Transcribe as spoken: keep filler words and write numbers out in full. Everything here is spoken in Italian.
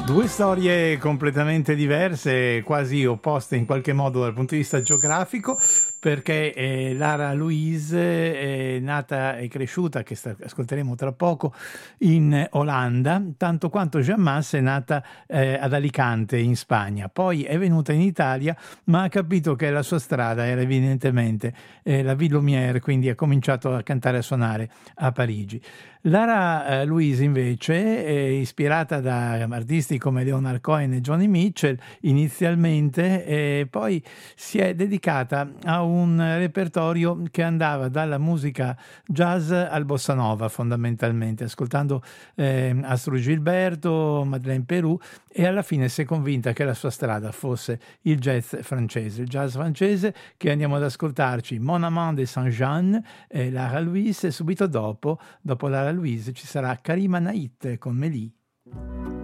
Due storie completamente diverse, quasi opposte in qualche modo dal punto di vista geografico, perché eh, Lara Louise è nata e cresciuta, che sta- ascolteremo tra poco, in Olanda, tanto quanto Jean Mas è nata eh, ad Alicante, in Spagna. Poi è venuta in Italia, ma ha capito che la sua strada era evidentemente eh, la Ville Lumière, quindi ha cominciato a cantare e a suonare a Parigi. Lara eh, Louise invece è ispirata da artisti come Leonard Cohen e Joni Mitchell inizialmente, e poi si è dedicata a un repertorio che andava dalla musica jazz al bossa nova fondamentalmente, ascoltando eh, Astrud Gilberto, Madeleine Peyroux, e alla fine si è convinta che la sua strada fosse il jazz francese, il jazz francese che andiamo ad ascoltarci, Mon Amant de Saint-Jean e Lara Louise, e subito dopo, dopo Lara Louise ci sarà Karima Nait con Mélie.